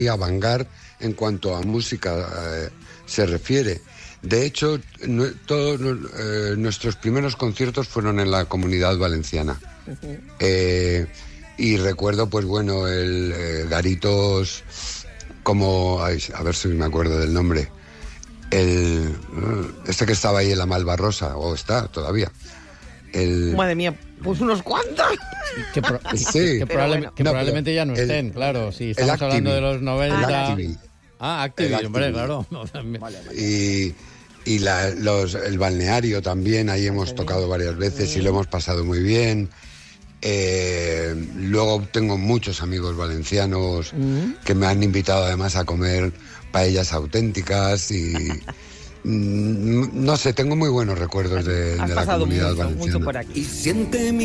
avant-garde en cuanto a música se refiere. De hecho, todos nuestros primeros conciertos fueron en la Comunidad Valenciana. Y recuerdo, pues bueno, el Garitos, como... a ver si me acuerdo del nombre. Este que estaba ahí en la Malvarrosa, o está todavía. Madre mía, pues unos cuantos. Sí. Probablemente ya no estén, claro. Sí, estamos hablando de los 90. Activi, hombre, claro. Y el balneario también, ahí hemos tocado varias veces y lo hemos pasado muy bien. Luego tengo muchos amigos valencianos que me han invitado además a comer paellas auténticas y no sé, tengo muy buenos recuerdos de la Comunidad Valenciana. Mucho por aquí. Y siente